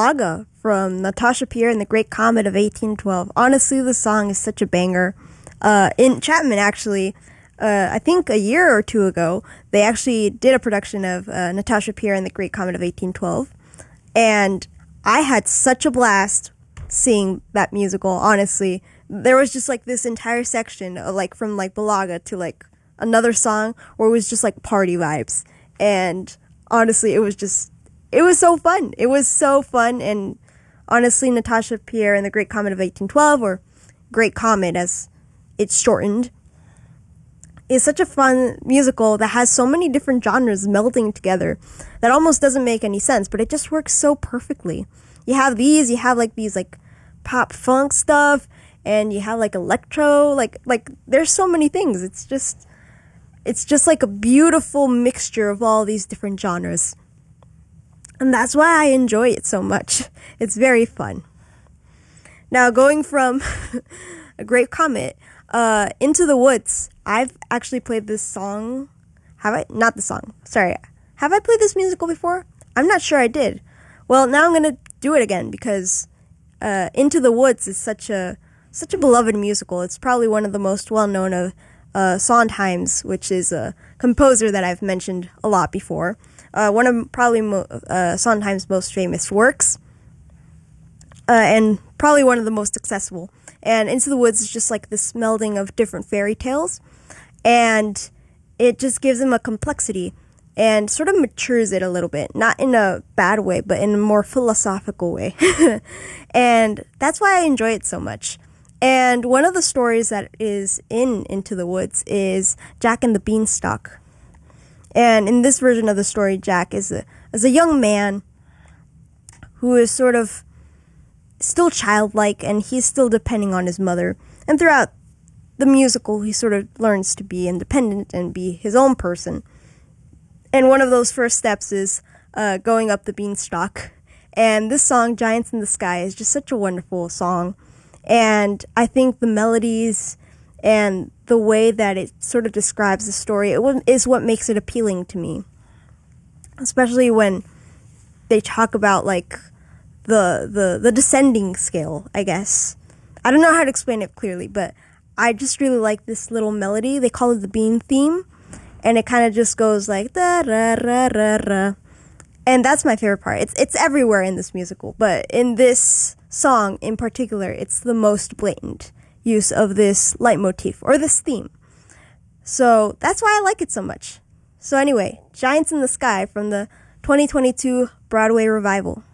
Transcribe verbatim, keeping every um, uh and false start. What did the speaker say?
Balaga from Natasha Pierre and the Great Comet of eighteen twelve. Honestly, the song is such a banger. Uh, in Chapman, actually, uh, I think a year or two ago, they actually did a production of uh, Natasha Pierre and the Great Comet of eighteen twelve. And I had such a blast seeing that musical, honestly. There was just like this entire section, of, like from like Balaga to like another song where it was just like party vibes. And honestly, it was just, it was so fun. It was so fun. And honestly, Natasha Pierre and the Great Comet of eighteen twelve, or Great Comet as it's shortened, is such a fun musical that has so many different genres melding together that almost doesn't make any sense, but it just works so perfectly. You have these, you have like these like pop funk stuff, and you have like electro, like like there's so many things. It's just it's just like a beautiful mixture of all these different genres. And that's why I enjoy it so much. It's very fun. Now, going from A Great Comet, uh, Into the Woods, I've actually played this song. Have I? Not the song. Sorry. Have I played this musical before? I'm not sure I did. Well, now I'm going to do it again because uh, Into the Woods is such a such a beloved musical. It's probably one of the most well-known of uh, Sondheim's, which is a composer that I've mentioned a lot before. Uh, one of probably mo- uh, Sondheim's most famous works, uh, and probably one of the most accessible. And Into the Woods is just like this melding of different fairy tales, and it just gives them a complexity and sort of matures it a little bit, not in a bad way, but in a more philosophical way. And that's why I enjoy it so much. And one of the stories that is in Into the Woods is Jack and the Beanstalk. And in this version of the story, Jack is a, is a young man who is sort of still childlike, and he's still depending on his mother. And throughout the musical, he sort of learns to be independent and be his own person. And one of those first steps is uh, going up the beanstalk. And this song, Giants in the Sky, is just such a wonderful song. And I think the melodies and the way that it sort of describes the story it is what makes it appealing to me. Especially when they talk about, like, the, the, the descending scale, I guess. I don't know how to explain it clearly, but I just really like this little melody. They call it the bean theme. And it kind of just goes like, da ra ra ra ra. And that's my favorite part. It's it's everywhere in this musical, but in this song in particular, it's the most blatant use of this leitmotif, or this theme. So that's why I like it so much. So anyway, Giants in the Sky from the twenty twenty-two Broadway revival.